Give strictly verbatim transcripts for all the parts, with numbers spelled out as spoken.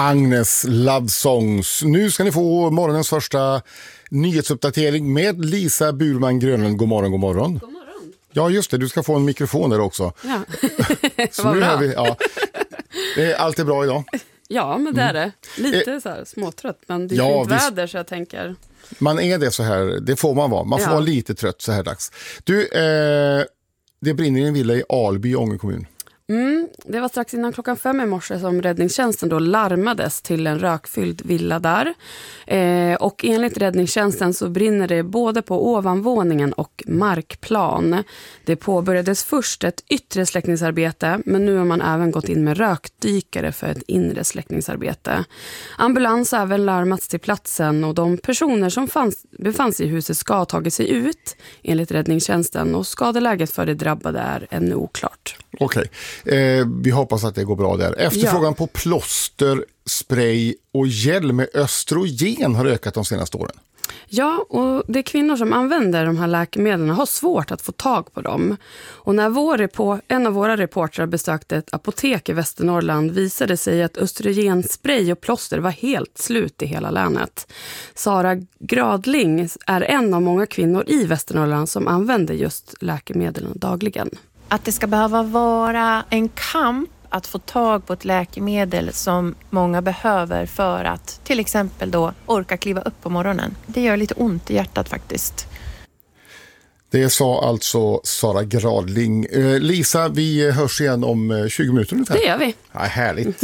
Agnes Love Songs. Nu ska ni få morgonens första nyhetsuppdatering med Lisa Burman Grönlund. God morgon, god morgon. God morgon. Ja, just det. Du ska få en mikrofon där också. Ja. Så nu har vi, ja. Det är alltid bra idag. Ja, men det är det. Lite så här småtrött, men det är ja, fint väder så jag tänker... Man är det så här, det får man vara. Man får ja. vara lite trött så här dags. Du, eh, det brinner i en villa i Alby, Ånge kommun. Mm, det var strax innan klockan fem i morse som räddningstjänsten då larmades till en rökfylld villa där. Eh, och enligt räddningstjänsten så brinner det både på ovanvåningen och markplan. Det påbörjades först ett yttre släckningsarbete, men nu har man även gått in med rökdykare för ett inre släckningsarbete. Ambulans har även larmats till platsen och de personer som fanns, befann sig i huset ska ha tagit sig ut enligt räddningstjänsten, och skadeläget för det drabbade är ännu oklart. Okej, eh, vi hoppas att det går bra där. Efterfrågan ja. på plåster, spray och gel med östrogen har ökat de senaste åren. Ja, och det är kvinnor som använder de här läkemedlen har svårt att få tag på dem. Och när vår report, en av våra reportrar besökte ett apotek i Västernorrland visade sig att östrogenspray och plåster var helt slut i hela länet. Sara Gradling är en av många kvinnor i Västernorrland som använder just läkemedlen dagligen. Att det ska behöva vara en kamp att få tag på ett läkemedel som många behöver för att till exempel då orka kliva upp på morgonen. Det gör lite ont i hjärtat faktiskt. Det sa alltså Sara Gradling. Eh, Lisa, vi hörs igen om tjugo minuter ungefär. Det gör vi. Ja, härligt.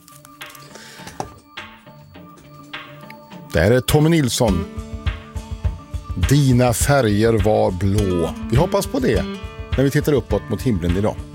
Det här är Tommy Nilsson. Dina färger var blå. Vi hoppas på det när vi tittar uppåt mot himlen idag.